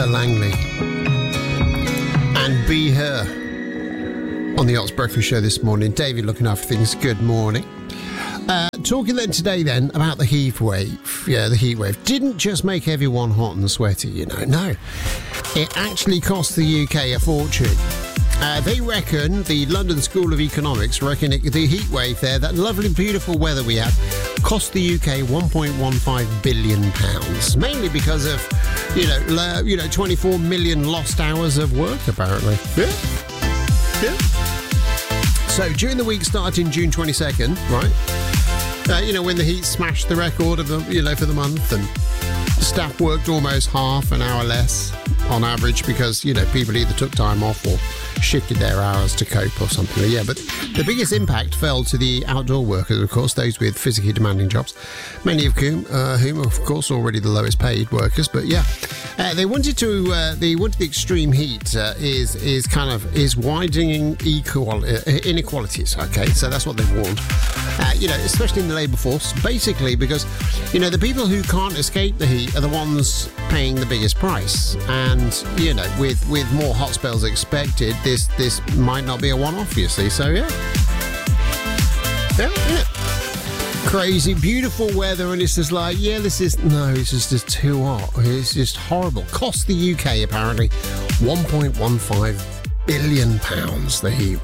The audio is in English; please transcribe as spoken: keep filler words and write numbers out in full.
Rebecca Langley and Be Her on the Ox Breakfast Show this morning. David looking after things. Good morning. Uh, talking then today then about the heat wave. Yeah, the heat wave didn't just make everyone hot and sweaty, you know. No, it actually cost the U K a fortune. Uh, they reckon, the London School of Economics reckon it, the heat wave there, that lovely, beautiful weather we had, cost the U K one point one five billion pounds, mainly because of, you know, le, you know, twenty-four million lost hours of work, apparently. Yeah, yeah. So during the week starting June twenty-second, right? Uh, you know, when the heat smashed the record of the, you know, for the month, and staff worked almost half an hour less on average because, you know, people either took time off or shifted their hours to cope or something. Yeah, but the biggest impact fell to the outdoor workers, of course, those with physically demanding jobs, many of whom, uh, whom are, of course, already the lowest paid workers. But yeah, uh, they wanted to, uh, they wanted the extreme heat uh, is is kind of is widening equal uh, inequalities. Okay, so that's what they've warned. Uh, you know, especially in the labour force, basically because, you know, the people who can't escape the heat are the ones paying the biggest price. And, you know, with, with more hot spells expected, this this might not be a one-off, you see. So, yeah. Yeah, yeah. Crazy, beautiful weather, and it's just like, yeah, this is, no, it's just, just too hot. It's just horrible. Cost the U K, apparently, one point one five billion pounds, the heat